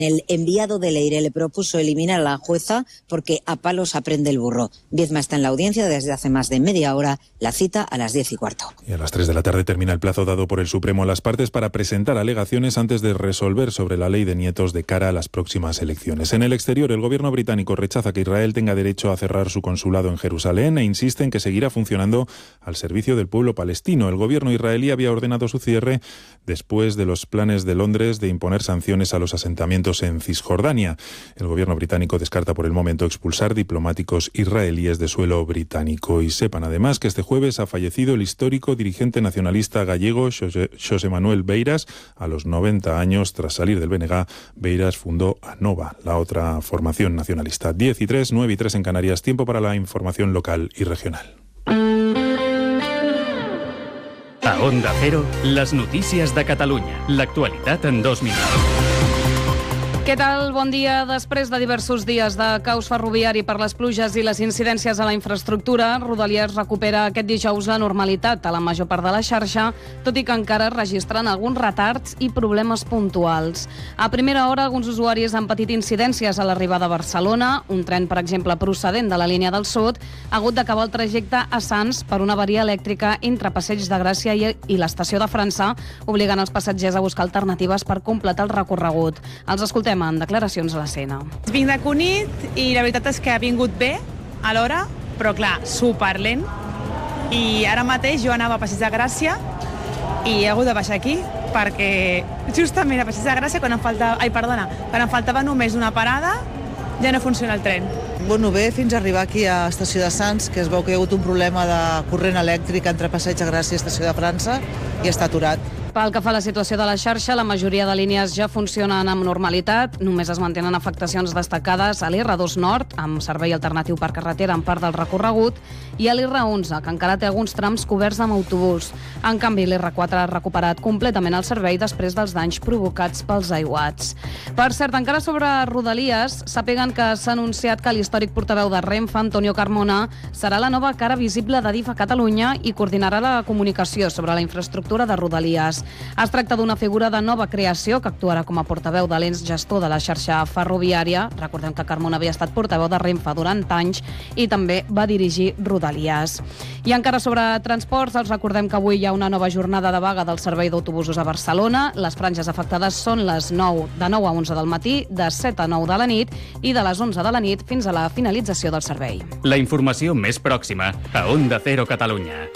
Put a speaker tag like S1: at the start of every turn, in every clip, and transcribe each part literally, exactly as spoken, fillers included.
S1: El enviado de Leire le propuso eliminar a la jueza porque a palos aprende el burro. Viezma está en la audiencia desde hace más de media hora, la cita a las diez y cuarto.
S2: Y a las tres de la tarde termina el plazo dado por el Supremo a las partes para presentar alegaciones antes de resolver sobre la ley de nietos de cara a las próximas elecciones. En el exterior, el gobierno británico rechaza que Israel tenga derecho a cerrar su consulado en Jerusalén e insiste en que seguirá funcionando al servicio del pueblo palestino. El gobierno israelí había ordenado su cierre después de los planes de Londres de imponer sanciones a los asentamientos en Cisjordania. El gobierno británico descarta por el momento expulsar diplomáticos israelíes de suelo británico. Y sepan además que este jueves ha fallecido el histórico dirigente nacionalista gallego Xosé Manuel Beiras a los noventa años. Tras salir del B N G, Beiras fundó ANOVA, la otra formación nacionalista. diez y tres, nueve y tres en Canarias. Tiempo para la información local y regional.
S3: A Onda Cero, les notícies de Catalunya. L'actualitat en dos minuts.
S4: Què tal? Bon dia. Després de diversos dies de caos ferroviari per les pluges i les incidències a la infraestructura, Rodalies recupera aquest dijous la normalitat a la major part de la xarxa, tot i que encara registren alguns retards i problemes puntuals. A primera hora, alguns usuaris han patit incidències a l'arribada a Barcelona. Un tren, per exemple, procedent de la línia del sud, ha hagut d'acabar el trajecte a Sants per una avaria elèctrica entre Passeig de Gràcia i, i l'estació de França, obligant els passatgers a buscar alternatives per completar el recorregut. Els escoltem en declaracions a l'escena.
S5: Vinc de Cunit i la veritat és que ha vingut bé a l'hora, però clar, superlent. I ara mateix jo anava a Passeig de Gràcia i he hagut de baixar aquí perquè justament a Passeig de Gràcia quan em faltava, ai, perdona, quan em faltava només una parada ja no funciona el tren.
S6: Bueno, bé, fins a arribar aquí a Estació de Sants, que es veu que hi ha hagut un problema de corrent elèctric entre Passeig de Gràcia i Estació de França i està aturat.
S4: Pel que fa a la situació de la xarxa, la majoria de línies ja funcionen amb normalitat. Només es mantenen afectacions destacades a l'R dos Nord, amb servei alternatiu per carretera en part del recorregut, i a l'R onze, que encara té alguns trams coberts amb autobús. En canvi, l'R quatre ha recuperat completament el servei després dels danys provocats pels aiguats. Per cert, encara sobre Rodalies, sàpiguen que s'ha anunciat que l'històric portaveu de Renfe, Antonio Carmona, serà la nova cara visible d'Adif a Catalunya i coordinarà la comunicació sobre la infraestructura de Rodalies. Es tracta d'una figura de nova creació que actuarà com a portaveu de l'ens gestor de la xarxa ferroviària. Recordem que Carmona havia estat portaveu de Renfe durant anys i també va dirigir Rodalies. I encara sobre transports, els recordem que avui hi ha una nova jornada de vaga del servei d'autobusos a Barcelona. Les franges afectades són les nou, de nou a onze del matí, de set a nou de la nit i de les onze de la nit fins a la finalització del servei.
S3: La informació més pròxima a Onda Cero Catalunya.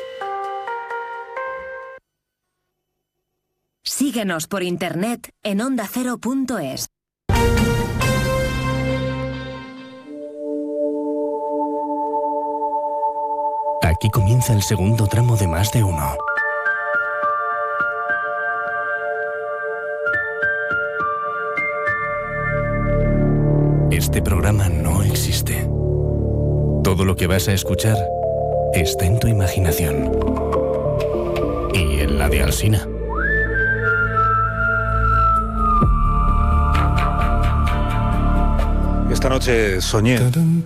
S7: Síguenos por internet en onda cero punto es.
S8: Aquí comienza el segundo tramo de Más de Uno. Este programa no existe. Todo lo que vas a escuchar está en tu imaginación. Y en la de Alsina.
S9: Esta noche soñé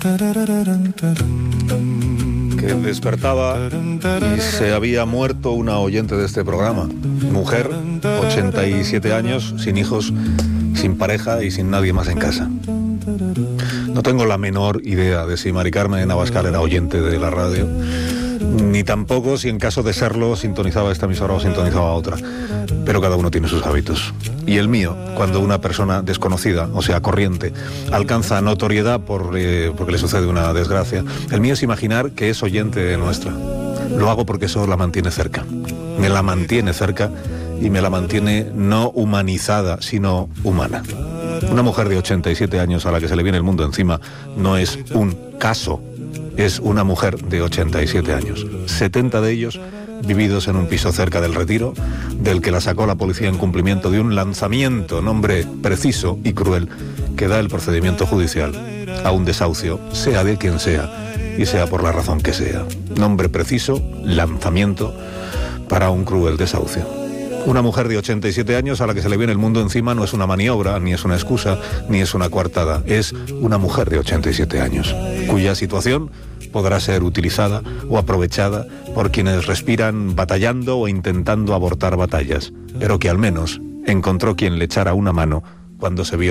S9: que despertaba y se había muerto una oyente de este programa. Mujer, ochenta y siete años, sin hijos, sin pareja y sin nadie más en casa. No tengo la menor idea de si Mari Carmen Abascal era oyente de la radio, ni tampoco si en caso de serlo sintonizaba esta emisora o sintonizaba otra. Pero cada uno tiene sus hábitos. Y el mío, cuando una persona desconocida, o sea, corriente, alcanza notoriedad por, eh, porque le sucede una desgracia, el mío es imaginar que es oyente nuestra. Lo hago porque eso la mantiene cerca. Me la mantiene cerca y me la mantiene no humanizada, sino humana. Una mujer de ochenta y siete años a la que se le viene el mundo encima no es un caso. Es una mujer de ochenta y siete años, setenta de ellos vividos en un piso cerca del Retiro, del que la sacó la policía en cumplimiento de un lanzamiento, nombre preciso y cruel, que da el procedimiento judicial a un desahucio, sea de quien sea y sea por la razón que sea. Nombre preciso, lanzamiento para un cruel desahucio. Una mujer de ochenta y siete años a la que se le viene el mundo encima no es una maniobra, ni es una excusa, ni es una coartada. Es una mujer de ochenta y siete años, cuya situación podrá ser utilizada o aprovechada por quienes respiran batallando o intentando abortar batallas, pero que al menos encontró quien le echara una mano cuando se vio